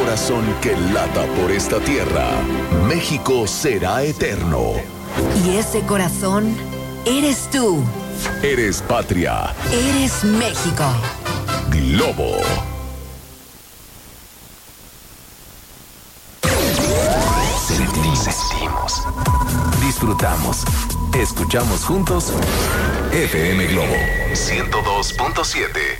corazón que lata por esta tierra, México será eterno. Y ese corazón eres tú. Eres patria. Eres México. Globo. Sentimos. Disfrutamos. Escuchamos juntos FM Globo 102.7.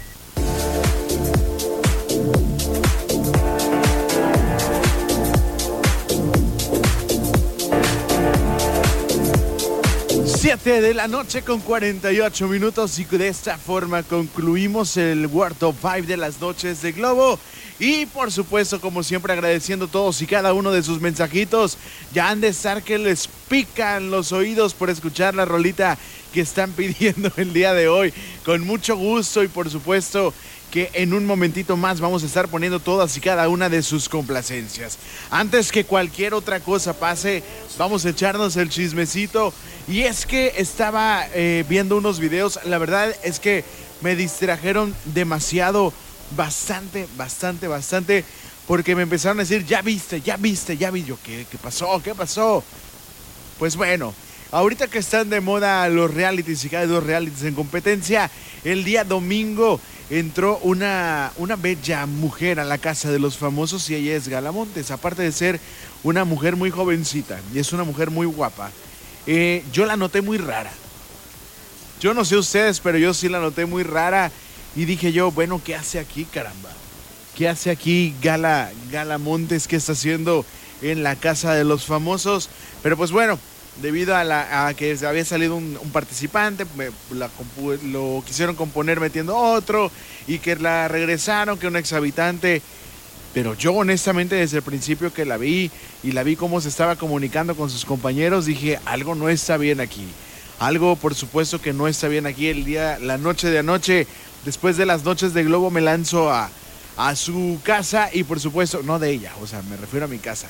Siete de la noche con 48 minutos y de esta forma concluimos el World Top 5 de las noches de Globo. Y por supuesto, como siempre, agradeciendo todos y cada uno de sus mensajitos. Ya han de estar que les pican los oídos por escuchar la rolita que están pidiendo el día de hoy. Con mucho gusto y por supuesto que en un momentito más vamos a estar poniendo todas y cada una de sus complacencias. Antes que cualquier otra cosa pase, vamos a echarnos el chismecito. Y es que estaba viendo unos videos, la verdad es que me distrajeron demasiado, bastante, porque me empezaron a decir, ya viste. Yo, ¿qué pasó? Pues bueno, ahorita que están de moda los realities y cada dos realities en competencia, el día domingo entró una bella mujer a la casa de los famosos y ella es Gala Montes, aparte de ser una mujer muy jovencita y es una mujer muy guapa. Yo la noté muy rara. Yo no sé ustedes, pero yo sí la noté muy rara y dije yo, bueno, ¿qué hace aquí, caramba? ¿Qué hace aquí Gala Montes? ¿Qué está haciendo en la casa de los famosos? Pero pues bueno, debido a que había salido un participante, lo quisieron componer metiendo otro y que la regresaron, que un exhabitante. Pero yo honestamente desde el principio que la vi cómo se estaba comunicando con sus compañeros, dije, algo no está bien aquí. Algo por supuesto que no está bien aquí. La noche de anoche, después de las noches de Globo, me lanzo a su casa y por supuesto, no de ella, o sea, me refiero a mi casa.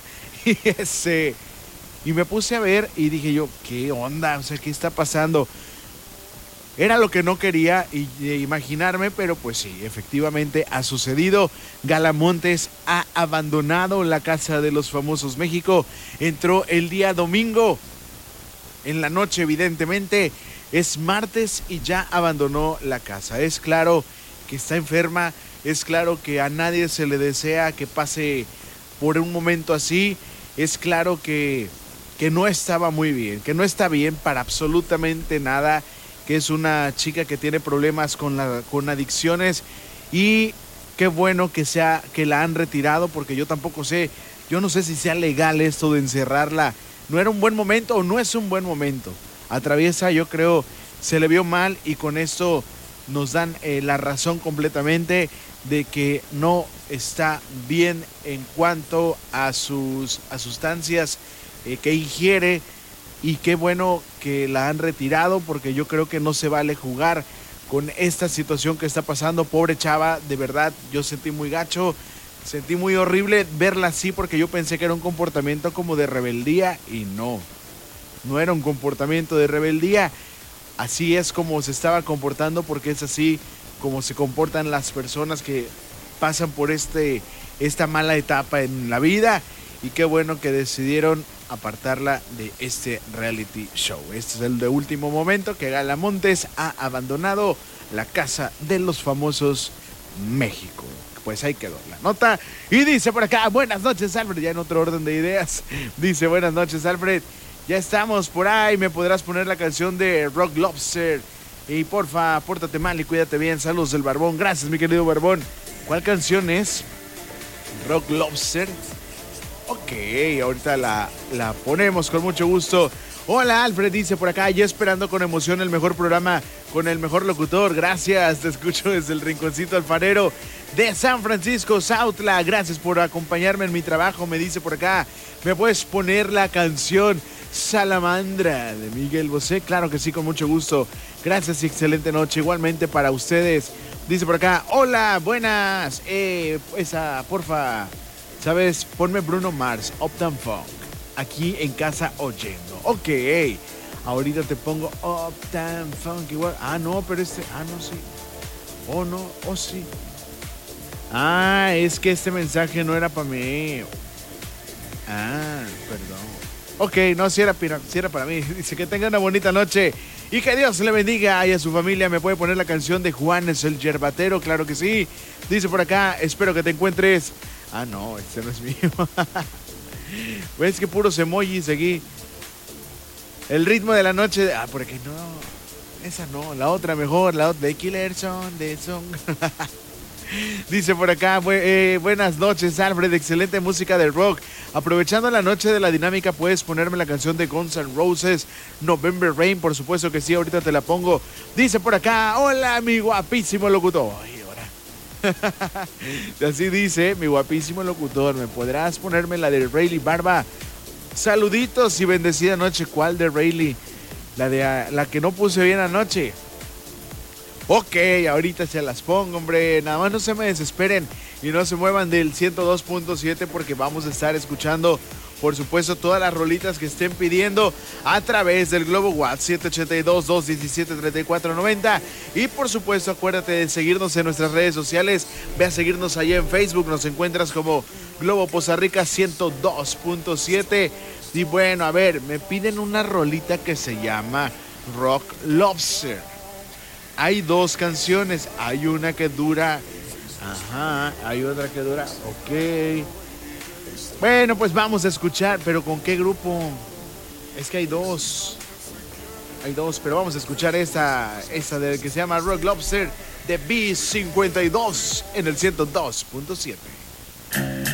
Y me puse a ver y dije yo, ¿qué onda? O sea, ¿qué está pasando? Era lo que no quería imaginarme, pero pues sí, efectivamente ha sucedido. Gala Montes ha abandonado la casa de los famosos México. Entró el día domingo en la noche, evidentemente. Es martes y ya abandonó la casa. Es claro que está enferma, es claro que a nadie se le desea que pase por un momento así. Es claro que no estaba muy bien, que no está bien para absolutamente nada, que es una chica que tiene problemas con adicciones y qué bueno que la han retirado, porque yo no sé si sea legal esto de encerrarla. No era un buen momento o no es un buen momento. Atraviesa, yo creo, se le vio mal y con esto nos dan la razón completamente de que no está bien en cuanto a sus sustancias que ingiere. Y qué bueno que la han retirado, porque yo creo que no se vale jugar con esta situación que está pasando. Pobre chava, de verdad, yo sentí muy gacho, sentí muy horrible verla así, porque yo pensé que era un comportamiento como de rebeldía y no era un comportamiento de rebeldía. Así es como se estaba comportando, porque es así como se comportan las personas que pasan por esta mala etapa en la vida. Y qué bueno que decidieron apartarla de este reality show. Este es el de último momento que Gala Montes ha abandonado la casa de los famosos México. Pues ahí quedó la nota. Y dice por acá, buenas noches, Alfred, ya en otro orden de ideas. Dice, buenas noches, Alfred, ya estamos por ahí, me podrás poner la canción de Rock Lobster. Y porfa, pórtate mal y cuídate bien. Saludos del Barbón. Gracias, mi querido Barbón. ¿Cuál canción es? Rock Lobster. Ok, ahorita la ponemos con mucho gusto. Hola, Alfred, dice por acá, ya esperando con emoción el mejor programa con el mejor locutor. Gracias, te escucho desde el rinconcito alfarero de San Francisco, Sautla. Gracias por acompañarme en mi trabajo, me dice por acá. ¿Me puedes poner la canción Salamandra de Miguel Bosé? Claro que sí, con mucho gusto. Gracias y excelente noche. Igualmente para ustedes. Dice por acá, hola, buenas. Esa, porfa, ¿sabes? Ponme Bruno Mars, Uptown Funk, aquí en casa oyendo. Ok, ahorita te pongo Uptown Funk igual. Ah, no, pero no, sí. Oh, no, oh, sí. Ah, es que este mensaje no era para mí. Ah, perdón. Ok, no, si era para mí. Dice que tenga una bonita noche y que Dios le bendiga y a su familia. ¿Me puede poner la canción de Juanes el Yerbatero? Claro que sí. Dice por acá, espero que te encuentres. Ah, no, este no es mío. ¿Ves que puros emojis aquí? El ritmo de la noche. Ah, por aquí no. Esa no, la otra mejor, la otra de Killer Son, de Song. Dice por acá, buenas noches, Alfred, excelente música de rock. Aprovechando la noche de la dinámica, ¿puedes ponerme la canción de Guns N' Roses, November Rain? Por supuesto que sí, ahorita te la pongo. Dice por acá, hola, mi guapísimo locutor. Ay, ahora. Así dice, mi guapísimo locutor, ¿me podrás ponerme la de Rayleigh Barba? Saluditos y bendecida noche. ¿Cuál de Rayleigh? La que no puse bien anoche. Ok, ahorita se las pongo, hombre. Nada más no se me desesperen y no se muevan del 102.7 porque vamos a estar escuchando, por supuesto, todas las rolitas que estén pidiendo a través del Globo WhatsApp 782-217-3490. Y por supuesto, acuérdate de seguirnos en nuestras redes sociales. Ve a seguirnos allá en Facebook. Nos encuentras como Globo Poza Rica 102.7. Y bueno, a ver, me piden una rolita que se llama Rock Lobster. Hay dos canciones, hay una que dura, hay otra que dura, ok. Bueno, pues vamos a escuchar, pero ¿con qué grupo? Es que hay dos, pero vamos a escuchar esta de que se llama Rock Lobster de B52 en el 102.7.